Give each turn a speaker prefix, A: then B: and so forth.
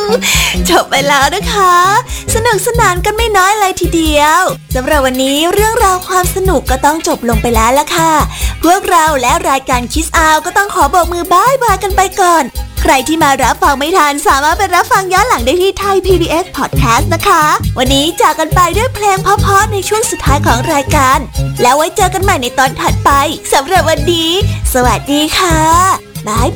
A: จบไปแล้วนะคะสนุกสนานกันไม่น้อยเลยทีเดียวสำหรับวันนี้เรื่องราวความสนุกก็ต้องจบลงไปแล้วล่ะค่ะพวกเราและรายการคิสอาวก็ต้องขอโบกมือบ๊ายบายกันไปก่อนใครที่มารับฟังไม่ทันสามารถไปรับฟังย้อนหลังได้ที่ไทย PBS Podcast นะคะวันนี้จากกันไปด้วยเพลงเพราะๆในช่วงสุดท้ายของรายการแล้วไว้เจอกันใหม่ในตอนถัดไปสำหรับวันนี้สวัสดีค่ะบ๊าย